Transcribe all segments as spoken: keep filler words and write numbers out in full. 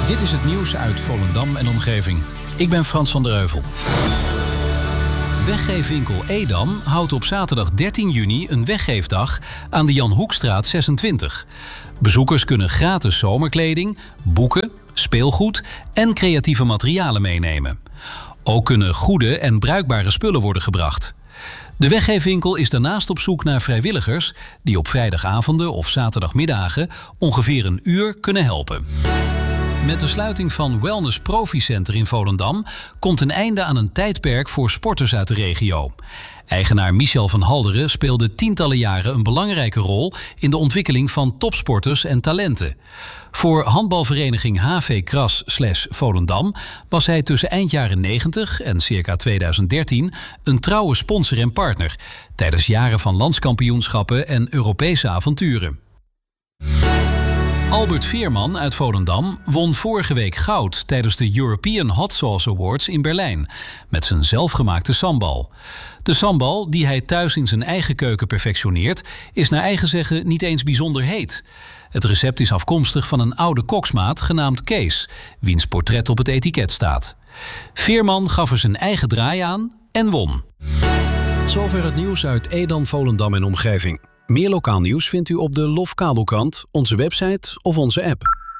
Dit is het nieuws uit Volendam en omgeving. Ik ben Frans van der Heuvel. Weggeefwinkel Edam houdt op zaterdag dertien juni een weggeefdag aan de Jan Hoekstraat zesentwintig. Bezoekers kunnen gratis zomerkleding, boeken, speelgoed en creatieve materialen meenemen. Ook kunnen goede en bruikbare spullen worden gebracht. De weggeefwinkel is daarnaast op zoek naar vrijwilligers die op vrijdagavonden of zaterdagmiddagen ongeveer een uur kunnen helpen. Met de sluiting van Wellness Profi Center in Volendam komt een einde aan een tijdperk voor sporters uit de regio. Eigenaar Michel van Halderen speelde tientallen jaren een belangrijke rol in de ontwikkeling van topsporters en talenten. Voor handbalvereniging H V Kras slash Volendam was hij tussen eind jaren negentig en circa tweeduizend dertien een trouwe sponsor en partner tijdens jaren van landskampioenschappen en Europese avonturen. Albert Veerman uit Volendam won vorige week goud tijdens de European Hot Sauce Awards in Berlijn met zijn zelfgemaakte sambal. De sambal, die hij thuis in zijn eigen keuken perfectioneert, is naar eigen zeggen niet eens bijzonder heet. Het recept is afkomstig van een oude koksmaat genaamd Kees, wiens portret op het etiket staat. Veerman gaf er zijn eigen draai aan en won. Zover het nieuws uit Edam, Volendam en omgeving. Meer lokaal nieuws vindt u op de Lofkabelkrant, onze website of onze app.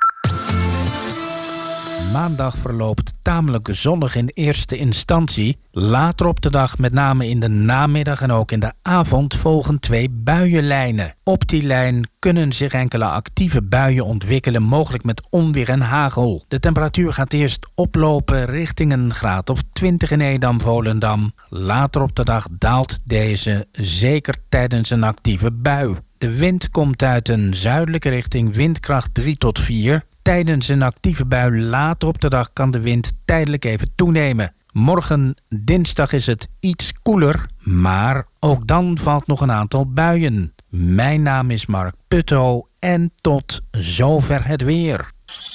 Maandag verloopt tamelijk zonnig in eerste instantie. Later op de dag, met name in de namiddag en ook in de avond, volgen twee buienlijnen. Op die lijn kunnen zich enkele actieve buien ontwikkelen, mogelijk met onweer en hagel. De temperatuur gaat eerst oplopen richting een graad of twintig in Edam, Volendam. Later op de dag daalt deze, zeker tijdens een actieve bui. De wind komt uit een zuidelijke richting, windkracht drie tot vier. Tijdens een actieve bui later op de dag kan de wind tijdelijk even toenemen. Morgen dinsdag is het iets koeler, maar ook dan valt nog een aantal buien. Mijn naam is Mark Putto en tot zover het weer.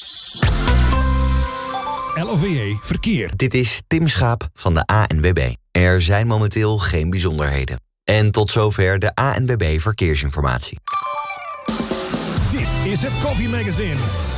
L O V E Verkeer. Dit is Tim Schaap van de A N W B. Er zijn momenteel geen bijzonderheden. En tot zover de A N W B Verkeersinformatie. Dit is het Koffie Magazine.